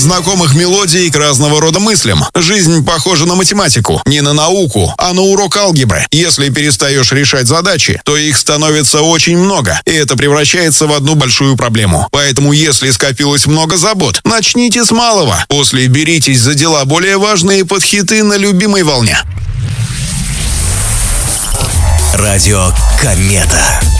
знакомых мелодий к разного рода мыслям. Жизнь похожа на математику, не на науку, а на урок алгебры. Если перестаешь решать задачи, то их становится очень много, и это превращается в одну большую проблему. Поэтому, если скопилось много забот, начните с малого. После беритесь за дела более важные под хиты на любимой волне. Радио Комета.